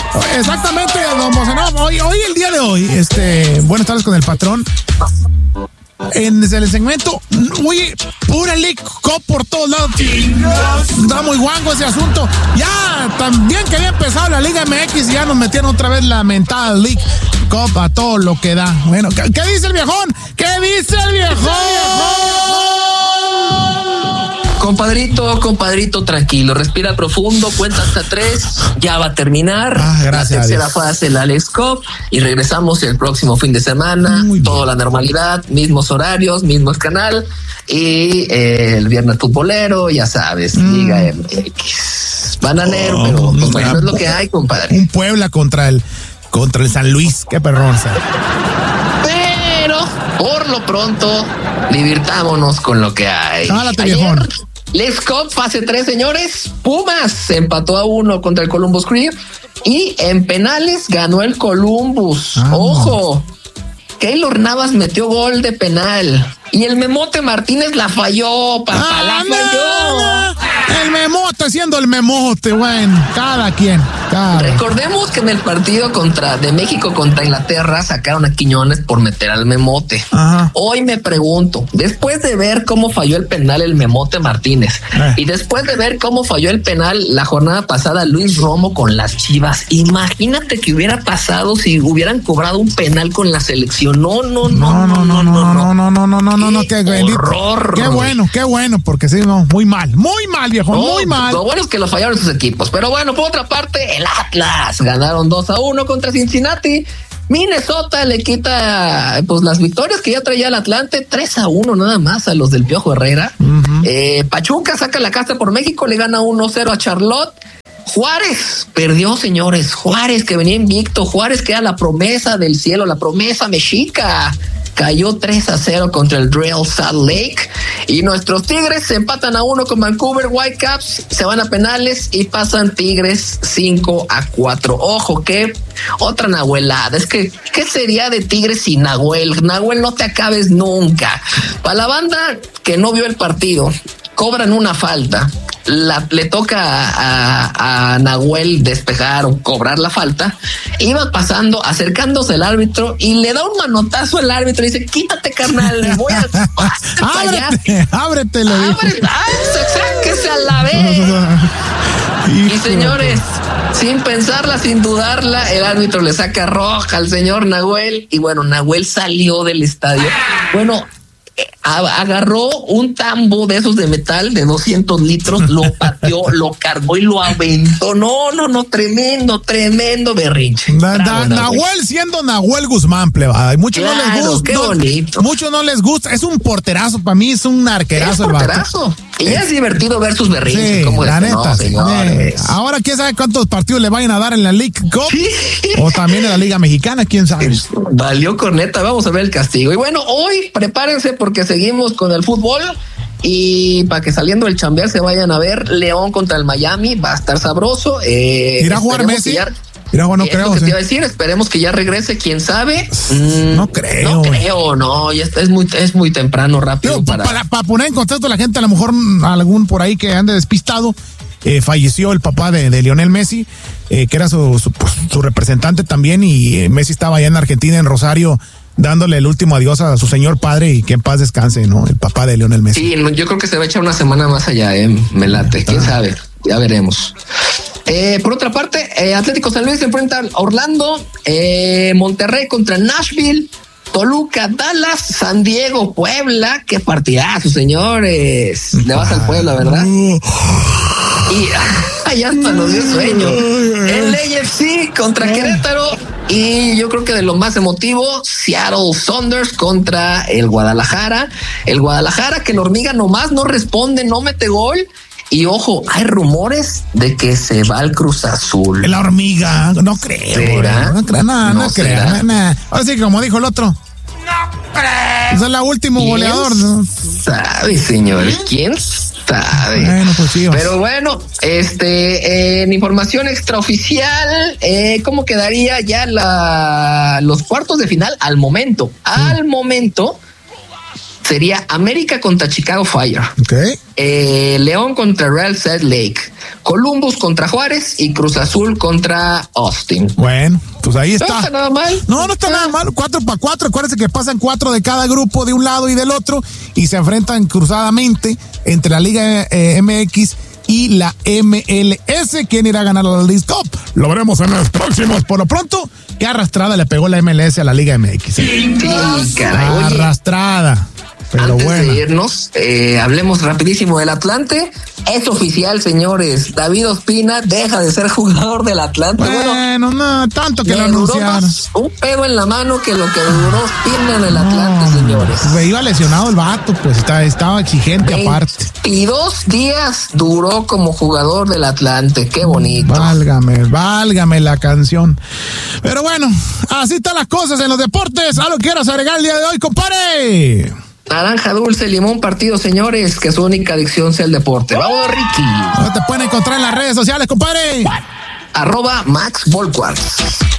Exactamente, don Bocenov. Hoy el día de hoy, buenas tardes con el patrón. En el segmento, oye, pura League Cup por todos lados. Está muy guango ese asunto. Ya, también que había empezado la Liga MX y ya nos metieron otra vez la mentada League Cup a todo lo que da. Bueno, ¿qué dice el viejón? ¿Qué dice el viejón? Compadrito, tranquilo, respira profundo, cuenta hasta 3, ya va a terminar la tercera fase de la League Cup y regresamos el próximo fin de semana, toda la normalidad, mismos horarios, mismos canal y el viernes futbolero, ya sabes, Liga MX. Bananero, pero no es lo que hay, compadre. Un Puebla contra el San Luis, qué perrón. Pero por lo pronto, divirtámonos con lo que hay. Cálate, viejón. League Cup, fase 3, señores. Pumas empató a 1 contra el Columbus Crew y en penales ganó el Columbus. Ojo, Keylor Navas metió gol de penal y el Memote Martínez la falló, papá, la falló. El Memote siendo el Memote, bueno, cada quien. Recordemos que en el partido de México contra Inglaterra sacaron a Quiñones por meter al Memote. Ajá. Hoy me pregunto, después de ver cómo falló el penal el Memote Martínez y después de ver cómo falló el penal la jornada pasada Luis Romo con las Chivas, imagínate que hubiera pasado si hubieran cobrado un penal con la selección. No, qué horror. Qué bueno, porque sí, no, muy mal, viejo, muy mal. Lo bueno es que lo fallaron sus equipos, pero bueno, por otra parte, el Atlas ganaron 2-1 contra Cincinnati. Minnesota le quita pues las victorias que ya traía el Atlante, 3-1 nada más a los del Piojo Herrera. Pachuca saca la casta por México, le gana 1-0 a Charlotte. Juárez perdió, señores. Juárez, que venía invicto. Juárez, que era la promesa del cielo, la promesa mexica. Cayó 3-0 contra el Real Salt Lake. Y nuestros Tigres se empatan a 1 con Vancouver Whitecaps. Se van a penales y pasan Tigres 5-4. Ojo, que otra nahuelada. Es que, ¿qué sería de Tigres sin Nahuel? Nahuel, no te acabes nunca. Para la banda que no vio el partido, cobran una falta. Le toca a Nahuel despejar o cobrar la falta. Iba pasando, acercándose al árbitro y le da un manotazo al árbitro y dice: quítate, carnal, voy a ábrete, sáquese a la vez. Y señores, sin pensarla, sin dudarla, el árbitro le saca roja al señor Nahuel y bueno, Nahuel salió del estadio. Bueno, agarró un tambo de esos de metal de 200 litros, lo pateó, lo cargó y lo aventó. No, tremendo berrinche. Nahuel siendo Nahuel Guzmán, plebada. Muchos no les gusta. Qué bonito. Muchos no les gusta. Es un porterazo, para mí es un arquerazo. Es porterazo. Y es divertido ver sus berrinches. Sí, como la neta. Señores. Ahora, quién sabe cuántos partidos le vayan a dar en la League Cup o también en la Liga Mexicana, quién sabe. Valió corneta, vamos a ver el castigo. Y bueno, hoy prepárense porque seguimos con el fútbol. Y para que saliendo del chambear se vayan a ver León contra el Miami, va a estar sabroso. ¿Irá a jugar Messi? Mira, bueno, no creo. Lo que te iba a decir, esperemos que ya regrese, quién sabe. No creo. No, ya está, es muy temprano, rápido. Para poner en contexto a la gente, a lo mejor algún por ahí que ande despistado, falleció el papá de Lionel Messi, que era su representante también, y Messi estaba allá en Argentina, en Rosario, dándole el último adiós a su señor padre y que en paz descanse, ¿no? El papá de Lionel Messi. Sí, yo creo que se va a echar una semana más allá, me late. ¿Quién sabe? Ya veremos. Por otra parte, Atlético San Luis se enfrenta a Orlando, Monterrey contra Nashville, Toluca, Dallas, San Diego, Puebla. Qué partidazo, señores. Le vas al Puebla, ¿verdad? Y allá hasta nos dio sueño. El AFC contra Querétaro. Y yo creo que de lo más emotivo, Seattle Sounders contra el Guadalajara. El Guadalajara, que la hormiga nomás no responde, no mete gol. Y ojo, hay rumores de que se va al Cruz Azul. La hormiga, no creo. ¿Será? No creo. Ahora sí, como dijo el otro. No creo. Es el último goleador, ¿no? ¿Sabe, señores? ¿Quién sabe? Bueno, pues sí. Pero bueno, en información extraoficial, ¿cómo quedaría ya los cuartos de final al momento? Al momento, sería América contra Chicago Fire. Okay. León contra Real Salt Lake. Columbus contra Juárez y Cruz Azul contra Austin. Bueno, pues ahí está. No está nada mal. No está nada mal. 4-4. Acuérdense que pasan 4 de cada grupo de un lado y del otro y se enfrentan cruzadamente entre la Liga MX y la MLS. ¿Quién irá a ganar la Leagues Cup? Lo veremos en los próximos. Por lo pronto, qué arrastrada le pegó la MLS a la Liga MX. Sí, caray. Arrastrada. Pero antes bueno. de irnos, hablemos rapidísimo del Atlante. Es oficial, señores. David Ospina deja de ser jugador del Atlante. Bueno, no, tanto que lo anunciaron. Un pedo en la mano que lo que duró Ospina en el Atlante, señores. Iba lesionado el vato, pues estaba exigente aparte. 22 días duró como jugador del Atlante. Qué bonito. Válgame la canción. Pero bueno, así están las cosas en los deportes. ¿Algo quieras agregar el día de hoy, compadre? Naranja dulce, limón partido, señores, que su única adicción sea el deporte. Vamos, Ricky. ¿Dónde te pueden encontrar en las redes sociales, compadre? @Max Volquarts.